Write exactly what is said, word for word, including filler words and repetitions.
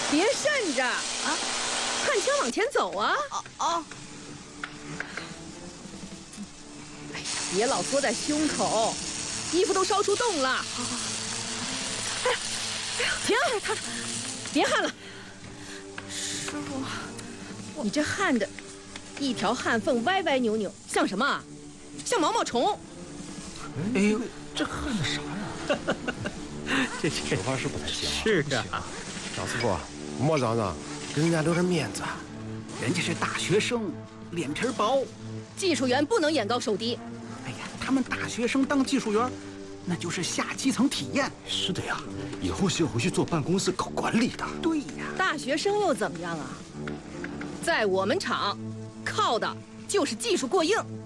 别渗着啊！看枪往前走啊！ 哦哦。 哎呀，别老缩在胸口，衣服都烧出洞了。哎呀，哎呀，停！他，别汗了。 师傅， 你这汗的，一条汗缝歪歪扭扭，像什么啊？像毛毛虫。 哎呦，这汗的啥呀？ 这这手法是不太行。 是啊， 赵师傅，莫嚷嚷，给人家留点面子。 人家是大学生，脸皮薄。 技术员不能眼高手低。 哎呀，他们大学生当技术员，那就是下基层体验。 是的呀，以后是要回去坐办公室搞管理的。 对呀， 大学生又怎么样啊？在我们厂，靠的就是技术过硬。